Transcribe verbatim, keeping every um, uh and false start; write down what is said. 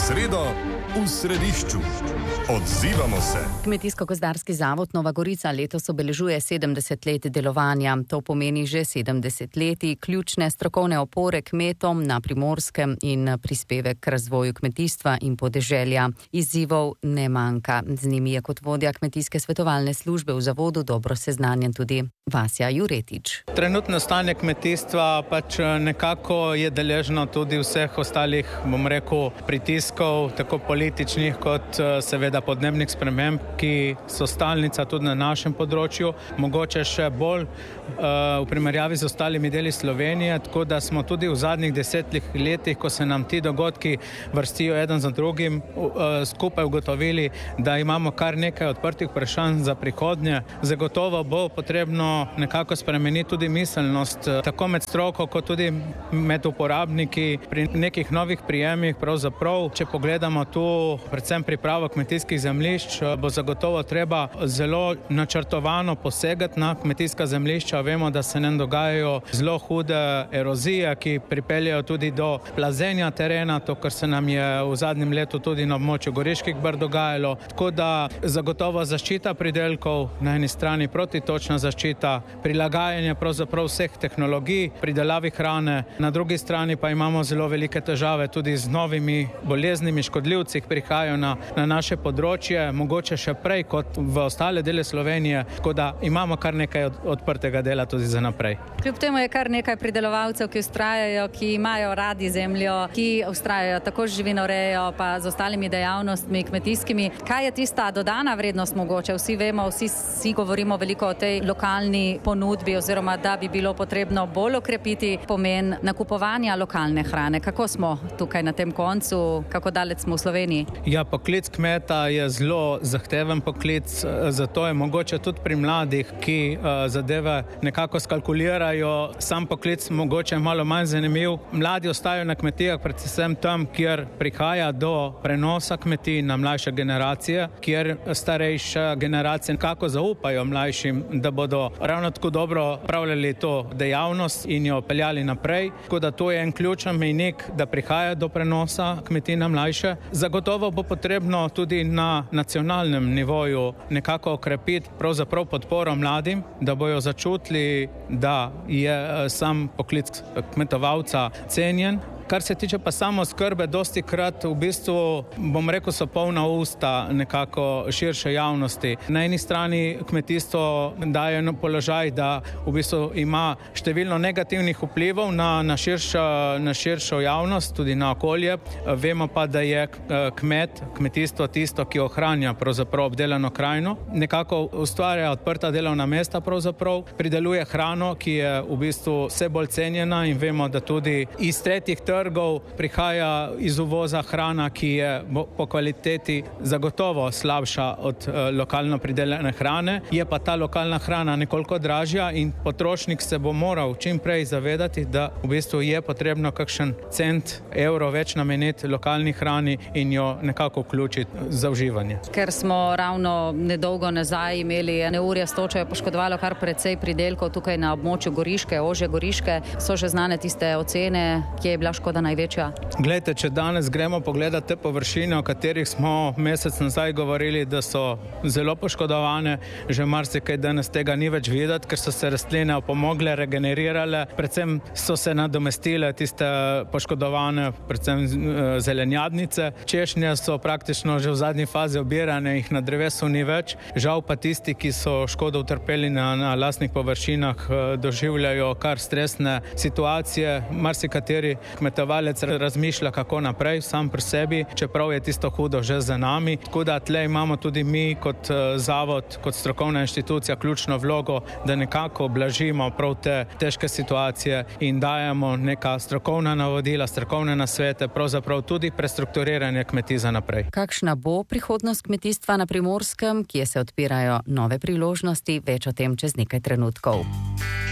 sredo v središču. Odzivamo se. Kmetijsko-gozdarski zavod Nova Gorica letos obeležuje sedemdeset let delovanja. To pomeni že sedemdeset letij ključne strokovne opore kmetom na Primorskem in prispevek k razvoju kmetijstva in podeželja. Izzivov ne manjka. Z njimi je kot vodja kmetijske svetovalne službe v zavodu dobro seznanjen tudi Vasja Juretič. Trenutno stanje kmetijstva pač nekako je deležno tudi vseh ostalih, bom rekel, pritiskov, tako političnih kot seveda podnebnih sprememb, ki so stalnica tudi na našem področju, mogoče še bolj uh, v primerjavi z ostalimi deli Slovenije, tako da smo tudi v zadnjih desetih letih, ko se nam ti dogodki vrstijo eden za drugim, uh, skupaj ugotovili, da imamo kar nekaj odprtih vprašanj za prihodnje. Zagotovo bo potrebno nekako spremeniti tudi miselnost, tako med stroko, kot tudi med uporabniki pri nekih novih prijemih. Pravzaprav, če pogledamo tu predvsem pripravo kmetijskih zemljišč, bo zagotovo treba zelo načrtovano posegati na kmetijska zemljišča. Vemo, da se nam dogajajo zelo hude erozije, ki pripeljajo tudi do plazenja terena, to, kar se nam je v zadnjem letu tudi na območju Goriških brd dogajalo. Tako da zagotovo zaščita pridelkov, na eni strani protitočna zaščita, prilagajanje pravzaprav vseh tehnologij, pridelavi hrane, na drugi strani pa imamo zelo velike težave tudi z novimi boleznimi škodljivci, ki prihajajo na, na naše področje, mogoče še prej kot v ostale dele Slovenije, tako da imamo kar nekaj od, odprtega dela tudi za naprej. Kljub temu je kar nekaj pridelovalcev, ki vztrajajo, ki imajo radi zemljo, ki vztrajajo tako z živinorejo, pa z ostalimi dejavnostmi kmetijskimi. Kaj je tista dodana vrednost mogoče? Vsi vemo, vsi, vsi govorimo veliko o tej lokalni ponudbi, oziroma da bi bilo potrebno bolj okrepiti pomen nakupovanja lokalne hrane. Kako smo tukaj na tem koncu? Kako daleč smo v Sloveniji? Ja, poklic kmeta je zelo zahteven poklic, zato je mogoče tudi pri mladih, ki uh, zadeve nekako skalkulirajo, sam poklic mogoče malo manj zanimiv. Mladi ostajajo na kmetijah predvsem tam, kjer prihaja do prenosa kmetij na mlajše generacije, kjer starejša generacija nekako zaupajo mlajšim, da bodo ravno tako dobro pravljali to dejavnost in jo peljali naprej. Tako da to je en ključen mejnik, da prihaja do prenosa kmetij na mlajše. Zagotovo bo potrebno tudi na nacionalnem nivoju nekako okrepiti pravzaprav podporo mladim, da bojo začutili, da je sam poklic kmetovalca cenjen. Kar se tiče pa samo skrbe, dosti krat v bistvu, bom rekel, so polna usta nekako širše javnosti. Na eni strani kmetijstvo daje na položaj, da v bistvu ima številno negativnih vplivov na, na, širšo, na širšo javnost, tudi na okolje. Vemo pa, da je kmet, kmetijstvo tisto, ki ohranja pravzaprav obdelano krajino. Nekako ustvarja odprta delovna mesta pravzaprav, prideluje hrano, ki je v bistvu vse bolj cenjena in vemo, da tudi iz tretjih trgov trgov prihaja iz uvoza hrana, ki je po kvaliteti zagotovo slabša od uh, lokalno pridelane hrane. Je pa ta lokalna hrana nekoliko dražja in potrošnik se bo moral čim prej zavedati, da v bistvu je potrebno kakšen cent, evro več nameniti lokalni hrani in jo nekako vključiti za uživanje. Ker smo ravno nedolgo nazaj imeli neurje s točo, je poškodovalo kar precej pridelkov tukaj na območju Goriške, ožje Goriške. So že znane tiste ocene, kje je bila škoda največja? Glejte, če danes gremo pogledati te površine, o katerih smo mesec nazaj govorili, da so zelo poškodovane, že marsikaj danes tega ni več videti, ker so se rastline opomogle, regenerirale, predvsem so se nadomestile tiste poškodovane, predvsem zelenjadnice. Češnje so praktično že v zadnji fazi obirane, jih na drevesu ni več. Žal pa tisti, ki so škodo utrpeli na, na lastnih površinah, doživljajo kar stresne situacije. Marsikateri kmetovalec razmišlja, kako naprej, sam pri sebi, čeprav je tisto hudo že za nami. Tako da tle imamo tudi mi kot zavod, kot strokovna inštitucija ključno vlogo, da nekako blažimo prav te težke situacije in dajemo neka strokovna navodila, strokovne nasvete, pravzaprav tudi prestrukturiranje kmetij za naprej. Kakšna bo prihodnost kmetijstva na Primorskem, kje se odpirajo nove priložnosti, več o tem čez nekaj trenutkov.